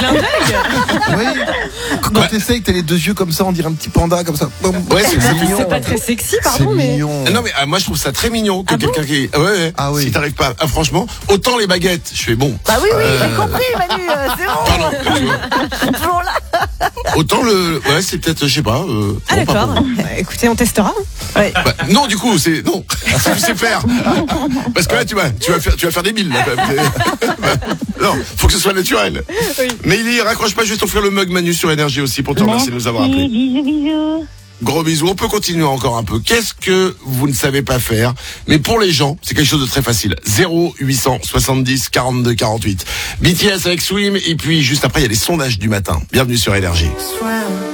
Oui. Quand t'essayes, t'as les deux yeux comme ça, on dirait un petit panda comme ça. Ouais, c'est mignon. C'est pas très sexy, C'est pardon, mais. mignon. Non mais moi je trouve ça très mignon que quelqu'un qui ouais. Ah oui. Si t'arrives pas franchement autant les baguettes je fais bon Bah oui, j'ai compris, Manu, c'est bon. pardon Je suis toujours là. autant le ouais c'est peut-être je sais pas Ah, bon, pas d'accord. pour- Écoutez, on testera. Ouais. Bah, non du coup c'est non c'est faire parce que là tu vas faire des billes là, quand même. Non faut que ce soit naturel. Oui. Mais il y raccroche pas, je vais t'offrir le mug Manu sur Énergie aussi pour te remercier de nous avoir appelés. Bisous. Gros bisous, on peut continuer encore un peu. Qu'est-ce que vous ne savez pas faire? Mais pour les gens, c'est quelque chose de très facile. 0870 42 48. BTS avec Swim, et puis juste après, il y a les sondages du matin. Bienvenue sur Énergie.